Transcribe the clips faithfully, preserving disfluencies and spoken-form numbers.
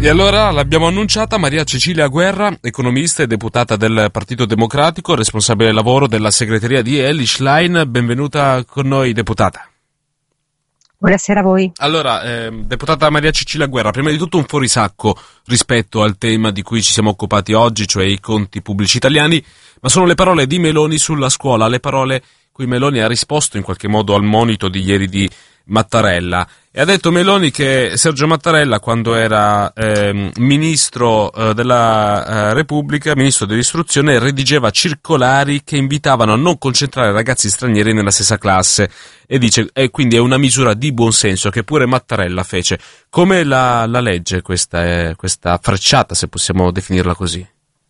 E allora l'abbiamo annunciata Maria Cecilia Guerra, economista e deputata del Partito Democratico, responsabile lavoro della segreteria di Elly Schlein. Benvenuta con noi, deputata. Buonasera a voi. Allora, eh, deputata Maria Cecilia Guerra, prima di tutto un fuorisacco rispetto al tema di cui ci siamo occupati oggi, cioè i conti pubblici italiani, ma sono le parole di Meloni sulla scuola, le parole cui Meloni ha risposto in qualche modo al monito di ieri di Mattarella. E ha detto Meloni che Sergio Mattarella, quando era eh, ministro eh, della eh, Repubblica, ministro dell'istruzione, redigeva circolari che invitavano a non concentrare ragazzi stranieri nella stessa classe, e dice e quindi è una misura di buonsenso che pure Mattarella fece. Come la, la legge questa, eh, questa frecciata, se possiamo definirla così?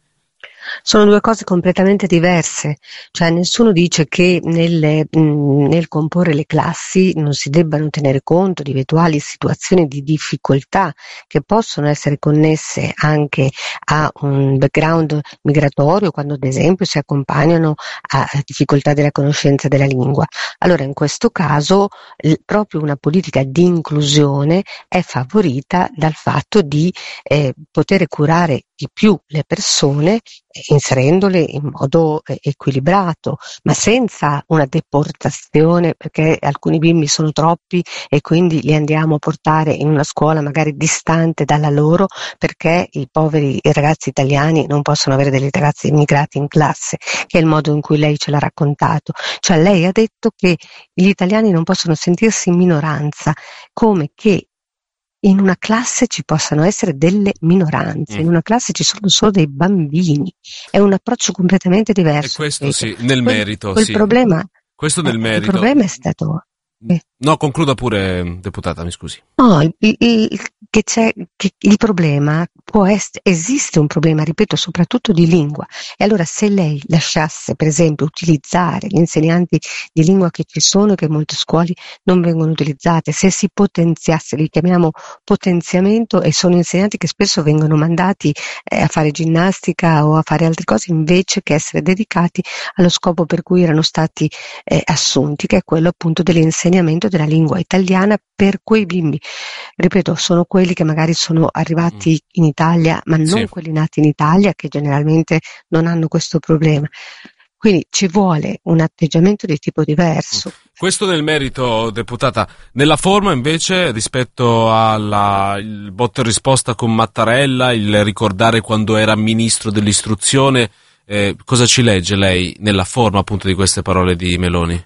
Sono due cose completamente diverse, cioè nessuno dice che nelle, mh, nel comporre le classi non si debbano tenere conto di eventuali situazioni di difficoltà che possono essere connesse anche a un background migratorio, quando ad esempio si accompagnano a difficoltà della conoscenza della lingua. Allora in questo caso l- proprio una politica di inclusione è favorita dal fatto di eh, poter curare di più le persone, inserendole in modo eh, equilibrato, ma senza una deportazione, perché alcuni bimbi sono troppi e quindi li andiamo a portare in una scuola magari distante dalla loro, perché i poveri i ragazzi italiani non possono avere dei ragazzi immigrati in classe, che è il modo in cui lei ce l'ha raccontato. Cioè lei ha detto che gli italiani non possono sentirsi in minoranza, come che in una classe ci possano essere delle minoranze, mm. in una classe ci sono solo dei bambini, è un approccio completamente diverso. E questo sì, nel quel, merito, quel sì. Problema, questo nel eh, merito. Il problema è stato... Eh. No, concluda pure, deputata, mi scusi. No, il, il, il, che c'è, che il problema può essere, esiste un problema, ripeto, soprattutto di lingua. E allora se lei lasciasse, per esempio, utilizzare gli insegnanti di lingua che ci sono, che in molte scuole non vengono utilizzate, se si potenziasse, li chiamiamo potenziamento, e sono insegnanti che spesso vengono mandati eh, a fare ginnastica o a fare altre cose invece che essere dedicati allo scopo per cui erano stati eh, assunti, che è quello appunto dell'insegnamento della lingua italiana per quei bimbi. Ripeto, sono quelli che magari sono arrivati in Italia, ma non sì. quelli nati in Italia, che generalmente non hanno questo problema. Quindi ci vuole un atteggiamento di tipo diverso. Questo nel merito, deputata. Nella forma invece, rispetto alla il botta e risposta con Mattarella, il ricordare quando era ministro dell'istruzione, eh, cosa ci legge lei nella forma appunto di queste parole di Meloni?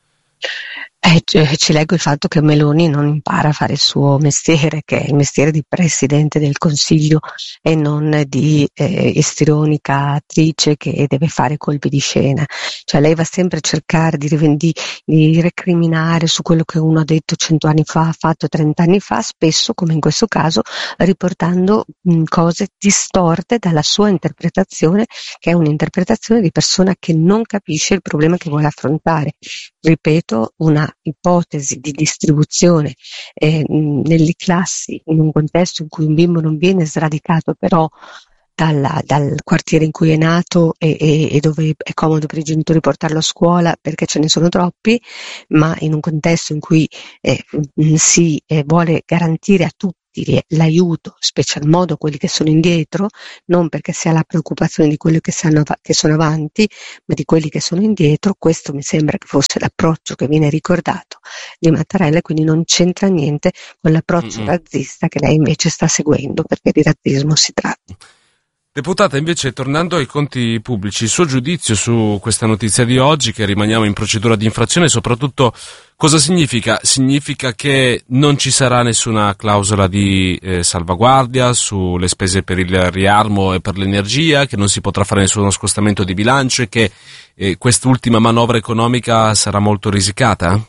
Eh, ci leggo il fatto che Meloni non impara a fare il suo mestiere, che è il mestiere di Presidente del Consiglio e non di eh, istrionica attrice che deve fare colpi di scena. Cioè lei va sempre a cercare di, rivendi, di recriminare su quello che uno ha detto cento anni fa, ha fatto trent'anni fa, spesso, come in questo caso, riportando mh, cose distorte dalla sua interpretazione, che è un'interpretazione di persona che non capisce il problema che vuole affrontare. Ripeto, una ipotesi di distribuzione eh, nelle classi in un contesto in cui un bimbo non viene sradicato però dalla, dal quartiere in cui è nato e, e, e dove è comodo per i genitori portarlo a scuola perché ce ne sono troppi, ma in un contesto in cui eh, si eh, vuole garantire a tutti l'aiuto, special modo quelli che sono indietro, non perché si ha la preoccupazione di quelli che, sanno, che sono avanti, ma di quelli che sono indietro. Questo mi sembra che fosse l'approccio che viene ricordato di Mattarella, quindi non c'entra niente con l'approccio mm-hmm. razzista che lei invece sta seguendo, perché di razzismo si tratta. Deputata, invece, tornando ai conti pubblici, il suo giudizio su questa notizia di oggi, che rimaniamo in procedura di infrazione, soprattutto cosa significa? Significa che non ci sarà nessuna clausola di eh, salvaguardia sulle spese per il riarmo e per l'energia, che non si potrà fare nessuno scostamento di bilancio e che eh, quest'ultima manovra economica sarà molto risicata?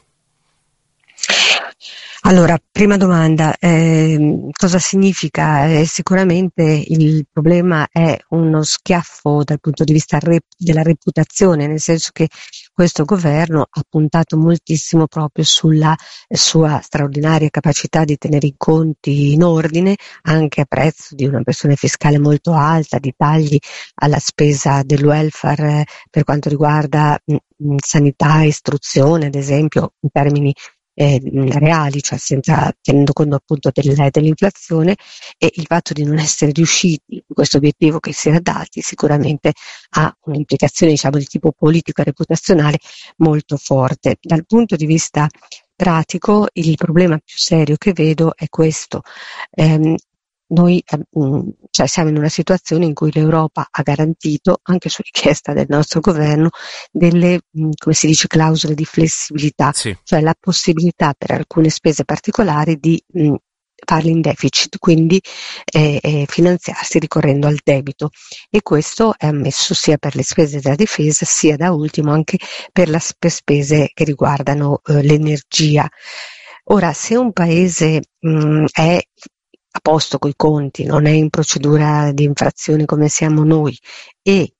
Allora, prima domanda, eh, cosa significa? Eh, sicuramente il problema è uno schiaffo dal punto di vista rep- della reputazione, nel senso che questo governo ha puntato moltissimo proprio sulla sua straordinaria capacità di tenere i conti in ordine, anche a prezzo di una pressione fiscale molto alta, di tagli alla spesa del welfare eh, per quanto riguarda mh, sanità e istruzione, ad esempio, in termini eh, reali, cioè senza, tenendo conto appunto del, dell'inflazione, e il fatto di non essere riusciti in questo obiettivo che si era dati sicuramente ha un'implicazione, diciamo, di tipo politico e reputazionale molto forte. Dal punto di vista pratico, il problema più serio che vedo è questo. Ehm, Noi cioè, siamo in una situazione in cui l'Europa ha garantito, anche su richiesta del nostro governo, delle, come si dice, clausole di flessibilità, Sì. cioè la possibilità per alcune spese particolari di mh, farle in deficit, quindi eh, eh, finanziarsi ricorrendo al debito, e questo è ammesso sia per le spese della difesa sia da ultimo anche per le spese che riguardano eh, l'energia. Ora, se un paese mh, è a posto coi conti, non è in procedura di infrazione come siamo noi, e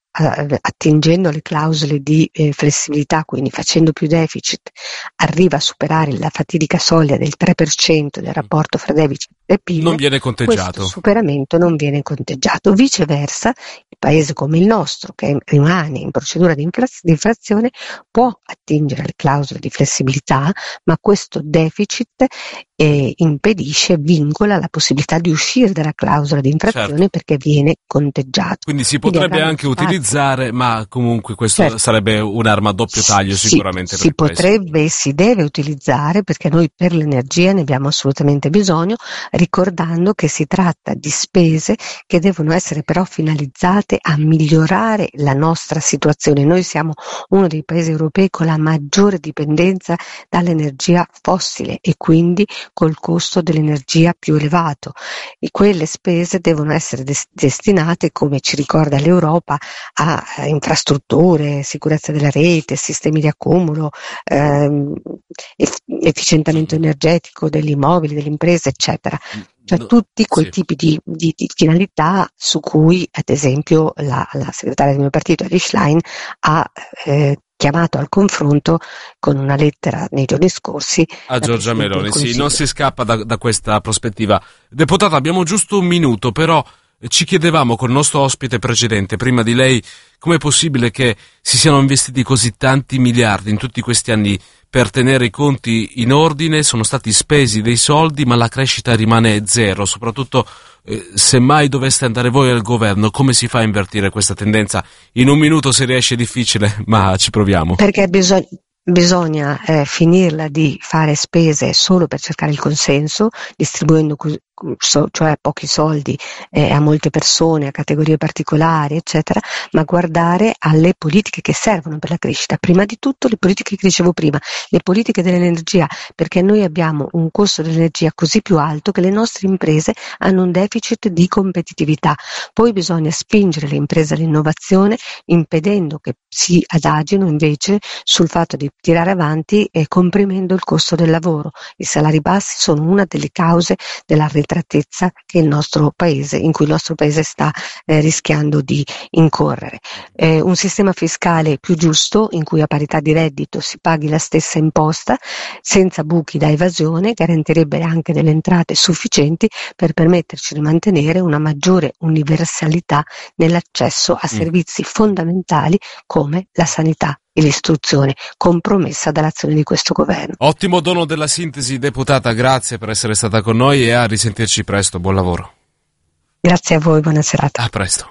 attingendo alle clausole di eh, flessibilità, quindi facendo più deficit, arriva a superare la fatidica soglia del tre per cento del rapporto fra deficit e P I L, non viene conteggiato. Questo superamento non viene conteggiato. Viceversa, il paese come il nostro, che rimane in procedura di, inflaz- di infrazione, può attingere alle clausole di flessibilità, ma questo deficit eh, impedisce, vincola la possibilità di uscire dalla clausola di infrazione, certo, perché viene conteggiato. Quindi si potrebbe Quindi anche utilizzare, ma comunque questo certo. sarebbe un'arma a doppio taglio si, sicuramente. Si per il potrebbe e si deve utilizzare, perché noi per l'energia ne abbiamo assolutamente bisogno, ricordando che si tratta di spese che devono essere però finalizzate a migliorare la nostra situazione. Noi siamo uno dei paesi europei con la maggiore dipendenza dall'energia fossile e quindi col costo dell'energia più elevato, e quelle spese devono essere des- destinate, come ci ricorda l'Europa, a eh, infrastrutture, sicurezza della rete, sistemi di accumulo, ehm, eff- efficientamento energetico degli immobili, delle imprese, eccetera. Cioè no, tutti quei sì. tipi di, di, di finalità su cui, ad esempio, la, la segretaria del mio partito, Elly Schlein, ha eh, chiamato al confronto con una lettera nei giorni scorsi a Giorgia Meloni. Sì, non si scappa da, da questa prospettiva. Deputata, abbiamo giusto un minuto, però ci chiedevamo col nostro ospite precedente, prima di lei, com'è possibile che si siano investiti così tanti miliardi in tutti questi anni per tenere i conti in ordine, sono stati spesi dei soldi, ma la crescita rimane zero, soprattutto eh, se mai doveste andare voi al governo, come si fa a invertire questa tendenza? In un minuto se riesce è difficile, ma ci proviamo. Perché bisogna... Bisogna eh, finirla di fare spese solo per cercare il consenso, distribuendo cu- so, cioè pochi soldi eh, a molte persone, a categorie particolari, eccetera, ma guardare alle politiche che servono per la crescita. Prima di tutto le politiche che dicevo prima, le politiche dell'energia, perché noi abbiamo un costo dell'energia così più alto che le nostre imprese hanno un deficit di competitività. Poi bisogna spingere le imprese all'innovazione, impedendo che si adagino invece sul fatto di tirare avanti e comprimendo il costo del lavoro. I salari bassi sono una delle cause dell'arretratezza che il nostro paese, in cui il nostro paese sta eh, rischiando di incorrere. Eh, un sistema fiscale più giusto, in cui a parità di reddito si paghi la stessa imposta, senza buchi da evasione, garantirebbe anche delle entrate sufficienti per permetterci di mantenere una maggiore universalità nell'accesso a servizi fondamentali come la sanità e l'istruzione, compromessa dall'azione di questo governo. Ottimo dono della sintesi, deputata, grazie per essere stata con noi e a risentirci presto, buon lavoro. Grazie a voi, buona serata. A presto.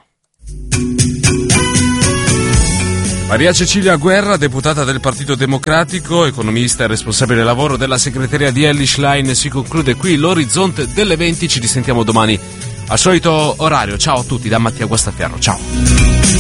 Maria Cecilia Guerra, deputata del Partito Democratico, economista e responsabile lavoro della segreteria di Elly Schlein. Si conclude qui l'orizzonte delle venti, ci risentiamo domani al solito orario. Ciao a tutti da Mattia Guastaferro, ciao.